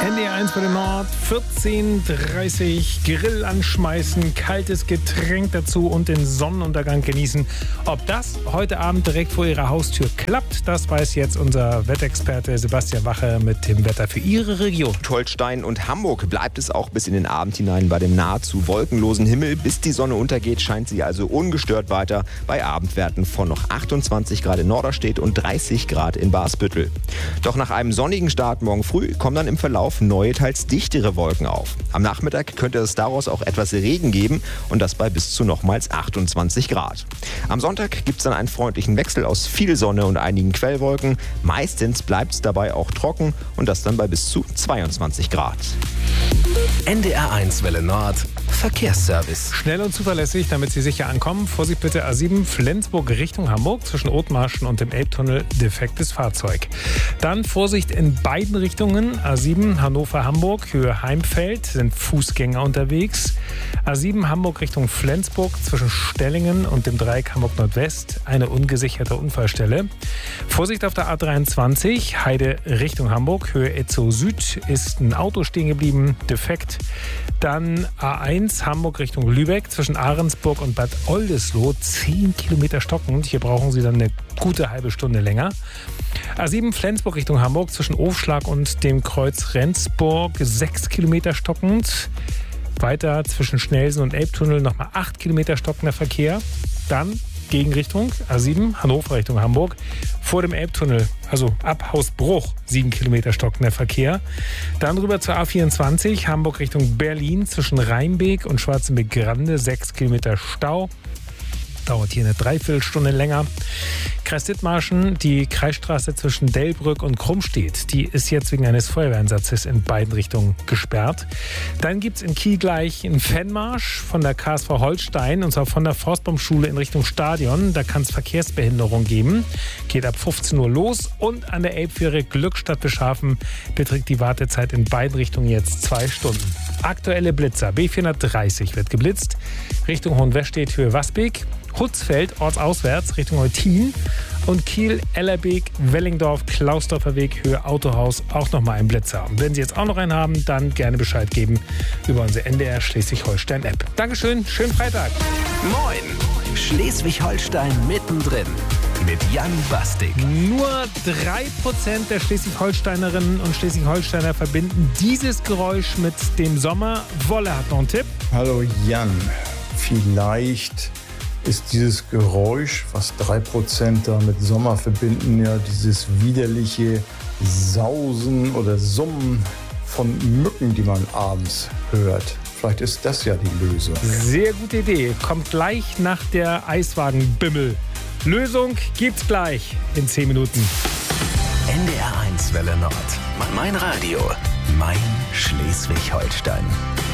NDR1 für den Nord, 14:30, Grill anschmeißen, kaltes Getränk dazu und den Sonnenuntergang genießen. Ob das heute Abend direkt vor Ihrer Haustür klappt, das weiß jetzt unser Wetterexperte Sebastian Wache mit dem Wetter für Ihre Region. Holstein und Hamburg bleibt es auch bis in den Abend hinein bei dem nahezu wolkenlosen Himmel. Bis die Sonne untergeht, scheint sie also ungestört weiter bei Abendwerten von noch 28 Grad in Norderstedt und 30 Grad in Basbüttel. Doch nach einem sonnigen Start morgen früh kommen dann im Verlauf neue, teils dichtere Wolken auf. Am Nachmittag könnte es daraus auch etwas Regen geben und das bei bis zu nochmals 28 Grad. Am Sonntag gibt es dann einen freundlichen Wechsel aus viel Sonne und einigen Quellwolken. Meistens bleibt es dabei auch trocken und das dann bei bis zu 22 Grad. NDR1 Welle Nord Verkehrsservice. Schnell und zuverlässig, damit Sie sicher ankommen. Vorsicht bitte A7 Flensburg Richtung Hamburg zwischen Othmarschen und dem Elbtunnel, defektes Fahrzeug. Dann Vorsicht in beiden Richtungen. A7 Hannover-Hamburg, Höhe Heimfeld, sind Fußgänger unterwegs. A7 Hamburg Richtung Flensburg zwischen Stellingen und dem Dreieck Hamburg Nordwest, eine ungesicherte Unfallstelle. Vorsicht auf der A23 Heide Richtung Hamburg, Höhe Etzow Süd, ist ein Auto stehen geblieben, defekt. Dann A1 Hamburg Richtung Lübeck zwischen Ahrensburg und Bad Oldesloe, 10 Kilometer stockend. Hier brauchen Sie dann eine gute halbe Stunde länger. A7 Flensburg Richtung Hamburg zwischen Ofschlag und dem Kreuz Rendsburg, 6 Kilometer stockend. Weiter zwischen Schnelsen und Elbtunnel nochmal 8 Kilometer stockender Verkehr. Dann Gegenrichtung A7 Hannover Richtung Hamburg vor dem Elbtunnel, also ab Hausbruch 7 Kilometer stockender Verkehr. Dann rüber zur A24 Hamburg Richtung Berlin zwischen Rheinbeek und Schwarzenbeek-Grande, 6 Kilometer Stau. Dauert hier eine Dreiviertelstunde länger. Kreis Dithmarschen, die Kreisstraße zwischen Delbrück und Krummstedt, die ist jetzt wegen eines Feuerwehreinsatzes in beiden Richtungen gesperrt. Dann gibt es in Kiel gleich einen Fanmarsch von der KSV Holstein, und zwar von der Forstbaumschule in Richtung Stadion. Da kann es Verkehrsbehinderung geben. Geht ab 15 Uhr los und an der Elbfähre Glückstadt Beschafen beträgt die Wartezeit in beiden Richtungen jetzt 2 Stunden. Aktuelle Blitzer. B430 wird geblitzt. Richtung Hohenwestedt, Höhe Wasbeek. Hutzfeld, ortsauswärts, Richtung Eutin. Und Kiel, Ellerbeek, Wellingdorf, Klausdorfer Weg, Höhe Autohaus, auch nochmal ein Blitzer. Und wenn Sie jetzt auch noch einen haben, dann gerne Bescheid geben über unsere NDR Schleswig-Holstein-App. Dankeschön, schönen Freitag. Moin, Schleswig-Holstein mittendrin mit Jan Bastik. Nur 3% der Schleswig-Holsteinerinnen und Schleswig-Holsteiner verbinden dieses Geräusch mit dem Sommer. Wolle hat noch einen Tipp. Hallo Jan, vielleicht ist dieses Geräusch, was 3% da mit Sommer verbinden, ja dieses widerliche Sausen oder Summen von Mücken, die man abends hört. Vielleicht ist das ja die Lösung. Sehr gute Idee. Kommt gleich nach der Eiswagenbimmel. Lösung gibt's gleich in 10 Minuten. NDR1 Welle Nord. Mein Radio. Mein Schleswig-Holstein.